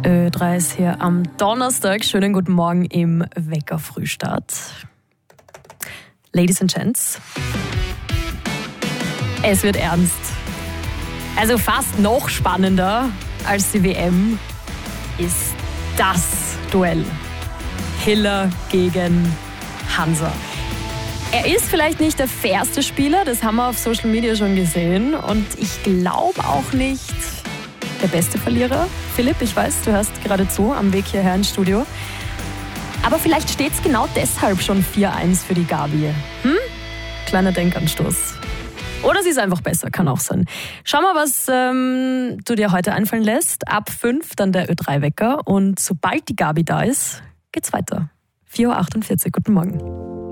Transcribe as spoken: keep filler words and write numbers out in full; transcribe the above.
Ö drei ist hier am Donnerstag. Schönen guten Morgen im Wecker-Frühstart. Ladies and Gents, es wird ernst. Also fast noch spannender als die W M ist das Duell. Hiller gegen Hansa. Er ist vielleicht nicht der fairste Spieler, das haben wir auf Social Media schon gesehen. Und ich glaube auch nicht der beste Verlierer. Philipp, ich weiß, du hörst gerade zu am Weg hierher ins Studio. Aber vielleicht steht es genau deshalb schon vier eins für die Gabi. Hm? Kleiner Denkanstoß. Oder sie ist einfach besser, kann auch sein. Schau mal, was ähm, du dir heute einfallen lässt. Ab fünf dann der Ö drei Wecker. Und sobald die Gabi da ist, geht's weiter. vier Uhr achtundvierzig, guten Morgen.